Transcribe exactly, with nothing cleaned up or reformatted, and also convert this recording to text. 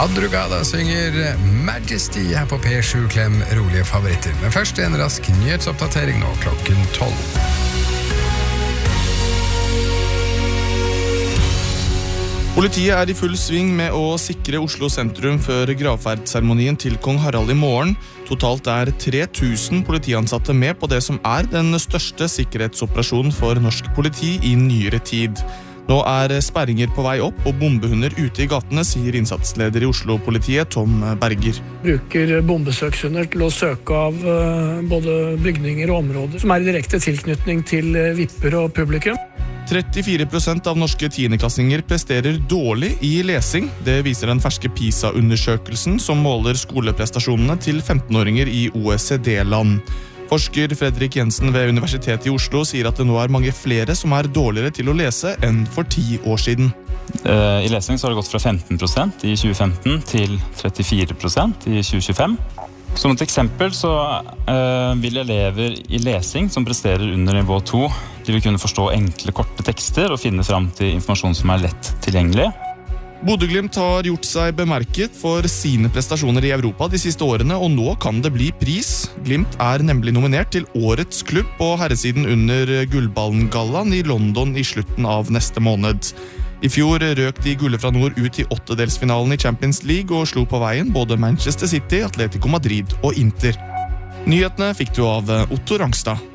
Madrugada synger Majesty her på P sju Klem rolige favoritter. Men først en rask nyhetsoppdatering nå klokken tolv. Politiet er i full sving med å sikre Oslo sentrum før gravferdsseremonien til kong Harald i morgen. Totalt er tre tusen politiansatte med på det som er den største sikkerhetsoperasjonen for norsk politi i nyere tid. Nå er sperringer på vei opp og bombehunder ute i gatene, sier innsatsleder i Oslo-politiet Tom Berger. Bruker bombesøkshunder til å søke av både bygninger og områder som er i direkte tilknytning til vipper og publikum. trettifire prosent av norske tiendeklassinger presterer dårlig i lesing. Det viser den ferske PISA-undersøkelsen som måler skoleprestasjonene til femtenåringer i O E C D-land. Forsker Fredrik Jensen ved Universitetet i Oslo sier at det nå er mange flere som er dårligere til å lese enn for ti år siden. I lesing så har det gått fra femten prosent i tjue femten til trettifire prosent i tjue tjuefem. Som et eksempel så uh, vil elever i lesing som presterer under nivå to, de vil kunne forstå enkle, korte tekster og finne fram til informasjon som er lett tilgjengelig. Bodø-Glimt har gjort seg bemerket for sine prestasjoner i Europa de siste årene, og nå kan det bli pris. Glimt er nemlig nominert til Årets klubb på herresiden under Gullballen-gallaen i London i slutten av neste måned. I fjor røk de gullet fra nord ut i åttedelsfinalen i Champions League og slo på veien både Manchester City, Atletico Madrid og Inter. Nyhetene fikk du av Otto Rangstad.